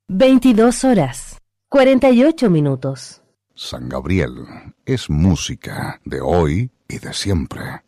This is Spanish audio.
22 horas, 48 minutos. San Gabriel es música de hoy y de siempre.